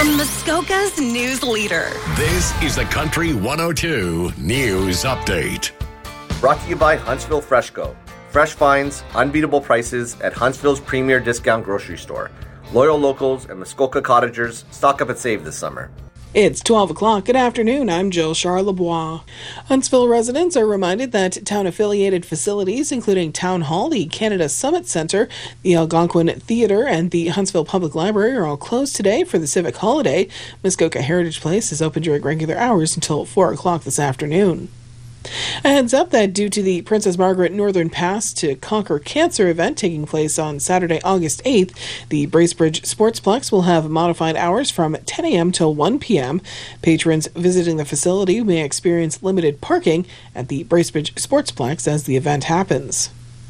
from Muskoka's news leader. This is the Country 102 News Update. Brought to you by Huntsville Freshco. Fresh finds, unbeatable prices at Huntsville's premier discount grocery store. Loyal locals and Muskoka cottagers stock up and save this summer. It's 12 o'clock. Good afternoon. I'm Jill Charlebois. Huntsville residents are reminded that town-affiliated facilities, including Town Hall, the Canada Summit Centre, the Algonquin Theatre, and the Huntsville Public Library are all closed today for the civic holiday. Muskoka Heritage Place is open during regular hours until 4 o'clock this afternoon. A heads up that due to the Princess Margaret Northern Pass to Conquer Cancer event taking place on Saturday, August 8th, the Bracebridge Sportsplex will have modified hours from 10 a.m. till 1 p.m. Patrons visiting the facility may experience limited parking at the Bracebridge Sportsplex as the event happens.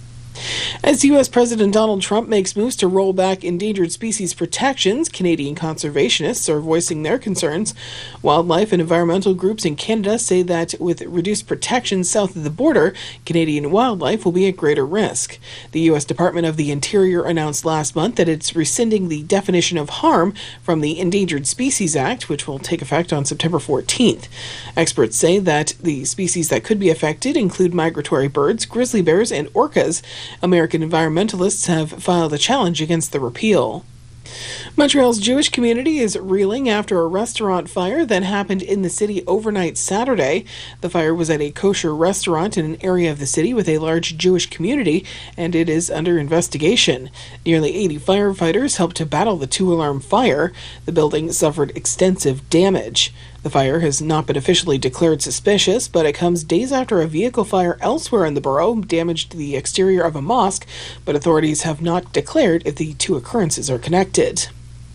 As U.S. President Donald Trump makes moves to roll back endangered species protections, Canadian conservationists are voicing their concerns. Wildlife and environmental groups in Canada say that with reduced protections south of the border, Canadian wildlife will be at greater risk. The U.S. Department of the Interior announced last month that it's rescinding the definition of harm from the Endangered Species Act, which will take effect on September 14th. Experts say that the species that could be affected include migratory birds, grizzly bears, and orcas. American environmentalists have filed a challenge against the repeal. Montreal's Jewish community is reeling after a restaurant fire that happened in the city overnight Saturday. The fire was at a kosher restaurant in an area of the city with a large Jewish community, and it is under investigation. Nearly 80 firefighters helped to battle the two-alarm fire. The building suffered extensive damage. The fire has not been officially declared suspicious, but it comes days after a vehicle fire elsewhere in the borough damaged the exterior of a mosque, but authorities have not declared if the two occurrences are connected.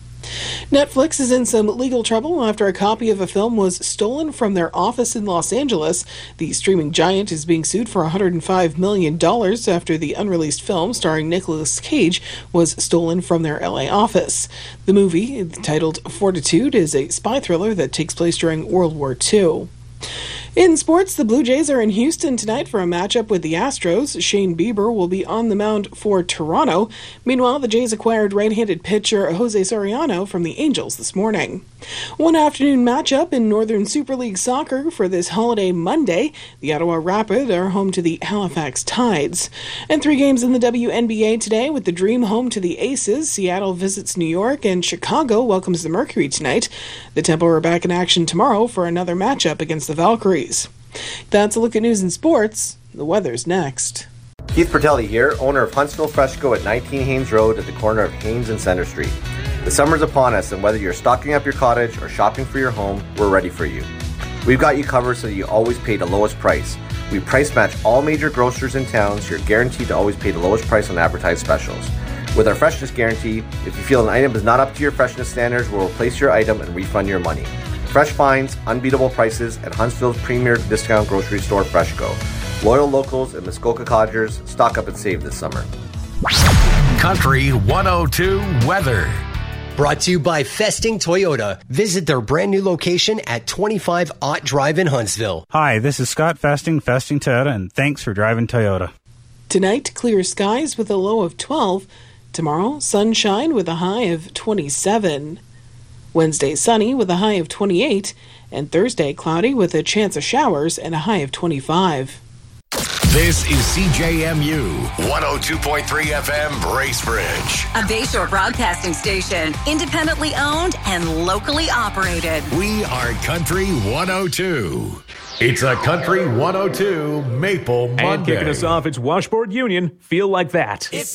Netflix is in some legal trouble after a copy of a film was stolen from their office in Los Angeles. The streaming giant is being sued for $105 million after the unreleased film starring Nicolas Cage was stolen from their LA office. The movie, titled Fortitude, is a spy thriller that takes place during World War II. In sports, the Blue Jays are in Houston tonight for a matchup with the Astros. Shane Bieber will be on the mound for Toronto. Meanwhile, the Jays acquired right-handed pitcher Jose Soriano from the Angels this morning. One afternoon matchup in Northern Super League soccer for this holiday Monday. The Ottawa Rapid are home to the Halifax Tides. And 3 games in the WNBA today with the Dream home to the Aces. Seattle visits New York and Chicago welcomes the Mercury tonight. The Tempo are back in action tomorrow for another matchup against the Valkyries. That's a look at news and sports. The weather's next. Keith Bertelli here, owner of Huntsville Freshco at 19 Haynes Road at the corner of Haynes and Center Street. The summer's upon us, and whether you're stocking up your cottage or shopping for your home, we're ready for you. We've got you covered so that you always pay the lowest price. We price match all major grocers in town, so you're guaranteed to always pay the lowest price on advertised specials. With our freshness guarantee, if you feel an item is not up to your freshness standards, we'll replace your item and refund your money. Fresh finds, unbeatable prices at Huntsville's premier discount grocery store, Freshco. Loyal locals and Muskoka cottagers stock up and save this summer. Country 102 weather. Brought to you by Festing Toyota. Visit their brand new location at 25 Ott Drive in Huntsville. Hi, this is Scott Festing Toyota, and thanks for driving Toyota. Tonight, clear skies with a low of 12. Tomorrow, sunshine with a high of 27. Wednesday, sunny with a high of 28, and Thursday, cloudy with a chance of showers and a high of 25. This is CJMU 102.3 FM Bracebridge. A Bayshore broadcasting station, independently owned and locally operated. We are Country 102. It's a Country 102 Maple Monday. And kicking us off, it's Washboard Union. Feel Like That.